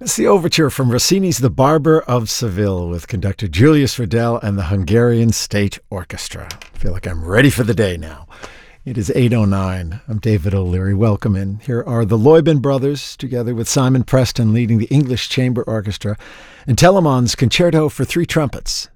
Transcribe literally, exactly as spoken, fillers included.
It's the overture from Rossini's The Barber of Seville with conductor Julius Verdell and the Hungarian State Orchestra. I feel like I'm ready for the day now. It is eight oh nine. I'm David O'Leary. Welcome in. Here are the Loybin Brothers, together with Simon Preston leading the English Chamber Orchestra, and Telemann's Concerto for Three Trumpets.